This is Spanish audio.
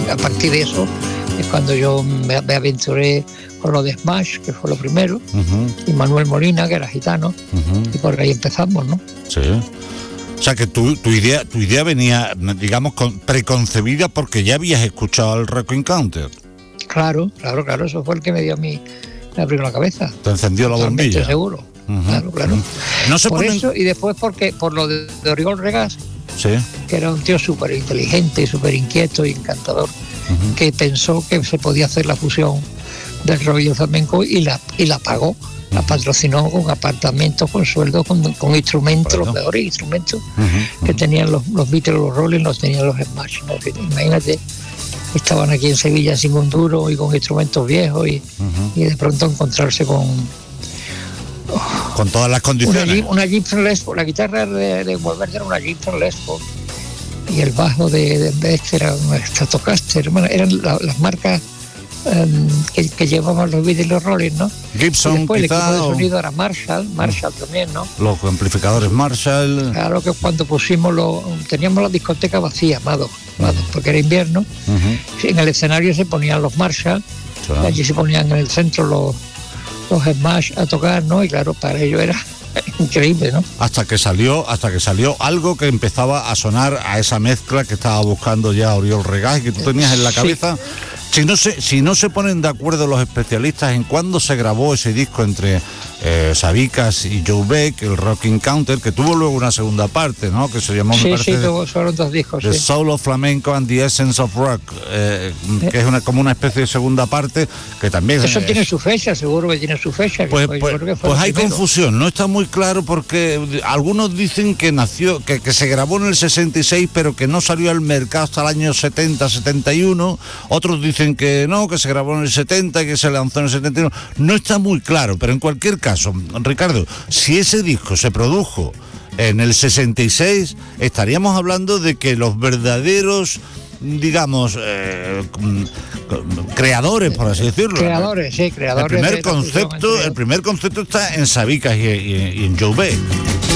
a partir de eso es cuando yo me aventuré con lo de Smash, que fue lo primero, y Manuel Molina, que era gitano, y por ahí empezamos, ¿no? Sí. O sea que tu idea venía, digamos, preconcebida porque ya habías escuchado al Rock Encounter. Claro, eso fue el que me dio a mí, me abrió la cabeza. Te encendió la bombilla. Seguro, claro. No se por ponen... eso, y después por lo de Oriol Regás, sí, que era un tío súper inteligente y súper inquieto y encantador, que pensó que se podía hacer la fusión del rock y el flamenco y la pagó. La patrocinó con apartamentos, con sueldos, con instrumentos, los mejores instrumentos que tenían los Beatles, los Rolling, los tenían los Smash, ¿no? Imagínate, estaban aquí en Sevilla sin un duro y con instrumentos viejos y de pronto encontrarse con todas las condiciones. Una Gibson Les Paul, la guitarra de Wolverine era una Gibson Les Paul y el bajo de este era un Stratocaster. Bueno, eran las marcas que llevaban los Beatles y los Rolling, ¿no? Gibson, y después quizá, el equipo de sonido era Marshall también, ¿no? Los amplificadores Marshall. Claro que cuando teníamos la discoteca vacía, Madoc, porque era invierno, en el escenario se ponían los Marshall, y allí se ponían en el centro los Smash a tocar, ¿no? Y claro, para ello era increíble, ¿no? Hasta que salió algo que empezaba a sonar a esa mezcla que estaba buscando ya Oriol Regás y que tú tenías en la cabeza. Sí. Si no se ponen de acuerdo los especialistas en cuándo se grabó ese disco entre Sabicas y Joe Beck, el Rock Encounter, que tuvo luego una segunda parte, ¿no? Que se llamó, me parece, fueron 2 discos. The Soul of Flamenco and the Essence of Rock, que es como una especie de segunda parte que también... Eso tiene su fecha, seguro que tiene su fecha. Pues hay confusión, no está muy claro porque algunos dicen que nació, que se grabó en el 66 pero que no salió al mercado hasta el año 70, 71, otros dicen que no, que se grabó en el 70 y que se lanzó en el 71, no está muy claro, pero en cualquier caso, Ricardo, si ese disco se produjo en el 66, estaríamos hablando de que los verdaderos, digamos, creadores, por así decirlo. Creadores. El primer concepto está en Sabicas y en Joe Beck.